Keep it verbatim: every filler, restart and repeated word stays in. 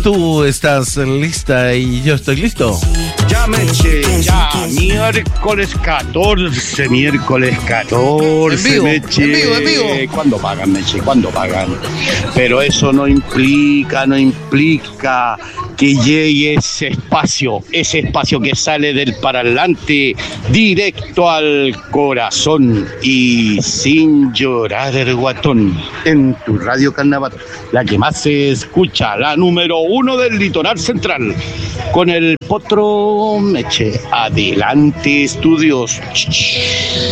tú estás lista y yo estoy listo. Ya, Meche, ya, miércoles catorce, miércoles catorce, En vivo, Meche. en vivo, en vivo. ¿Cuándo pagan, Meche? ¿Cuándo pagan? Pero eso no implica, no implica que llegue ese espacio, ese espacio que sale del parlante directo al corazón y sin llorar el guatón. En tu radio Carnaval, la que más se escucha, la número uno del litoral central, con el potro Meche. Adelante, estudios.